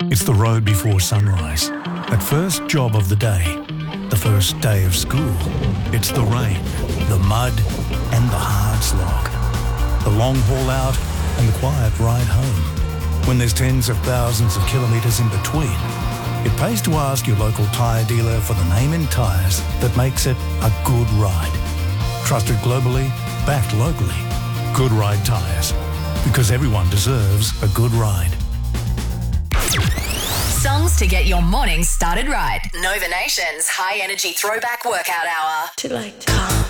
It's the road before sunrise. That first job of the day. The first day of school. It's the rain, the mud, and the hard slog. The long haul out and the quiet ride home. When there's tens of thousands of kilometres in between, it pays to ask your local tyre dealer for the name in tyres that makes it a good ride. Trusted globally, backed locally. Good Ride Tyres. Because everyone deserves a good ride. Songs to get your morning started right. Nova Nation's high energy throwback workout hour. To like talk.